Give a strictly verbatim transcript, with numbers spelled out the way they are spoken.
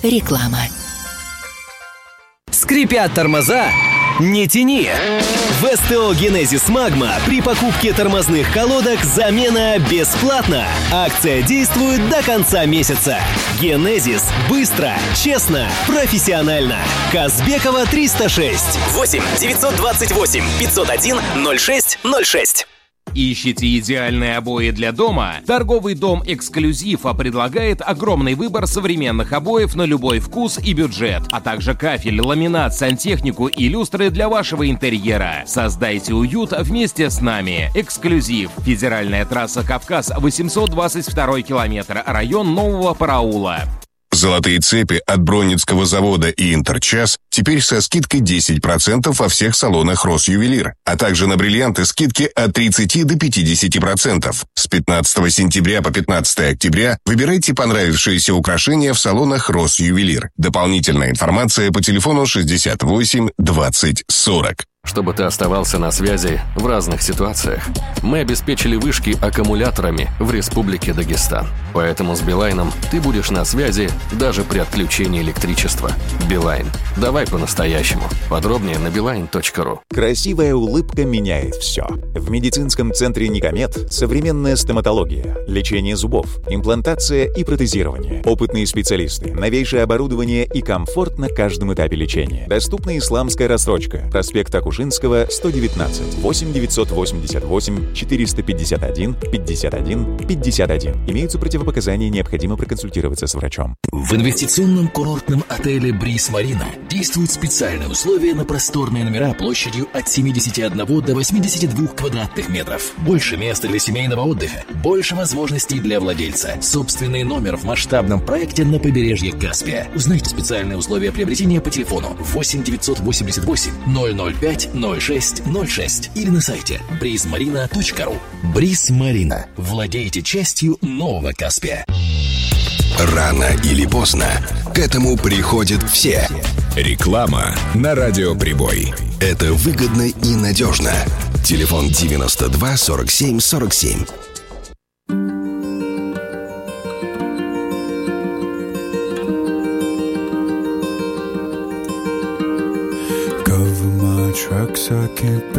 Реклама. Скрипят тормоза? Не тяни! В СТО «Генезис Магма» при покупке тормозных колодок замена бесплатна. Акция действует до конца месяца. «Генезис» — быстро, честно, профессионально. Казбекова, триста шесть. восемь девятьсот двадцать восемь пятьсот один ноль шесть ноль шесть. Ищете идеальные обои для дома? Торговый дом «Эксклюзив» предлагает огромный выбор современных обоев на любой вкус и бюджет, а также кафель, ламинат, сантехнику и люстры для вашего интерьера. Создайте уют вместе с нами. «Эксклюзив». Федеральная трасса «Кавказ», восемьсот двадцать второй километр, район Нового Параула. Золотые цепи от Бронницкого завода и Интерчас теперь со скидкой десять процентов во всех салонах «Росювелир», а также на бриллианты скидки от тридцати до пятидесяти процентов. С пятнадцатого сентября по пятнадцатое октября выбирайте понравившиеся украшения в салонах «Росювелир». Дополнительная информация по телефону шестьдесят восемь двадцать сорок. Чтобы ты оставался на связи в разных ситуациях, мы обеспечили вышки аккумуляторами в Республике Дагестан. Поэтому с Билайном ты будешь на связи даже при отключении электричества. Билайн. Давай по-настоящему. Подробнее на билайн точка ру. Красивая улыбка меняет все. В медицинском центре «Никомед» современная стоматология, лечение зубов, имплантация и протезирование. Опытные специалисты, новейшее оборудование и комфорт на каждом этапе лечения. Доступна исламская рассрочка. Проспект Акушинского, сто девятнадцать. восемь девятьсот восемьдесят восемь четыреста пятьдесят один пятьдесят один пятьдесят один. Имеются противопоказания, необходимо проконсультироваться с врачом. В инвестиционном курортном отеле «Бриз Марина» действуют специальные условия на просторные номера площадью от семидесяти одного до восьмидесяти двух квадратных метров. Больше места для семейного отдыха, больше возможностей для владельца. Собственный номер в масштабном проекте на побережье Каспия. Узнайте специальные условия приобретения по телефону восемь девятьсот восемьдесят восемь ноль ноль пять ноль шесть ноль шесть или на сайте бриз марина точка ру. «Бриз Марина». Владейте частью нового Каспия. Рано или поздно к этому приходят все. Реклама на радиоприбой. Это выгодно и надежно. Телефон девяносто два сорок семь сорок семь. Trucks I can't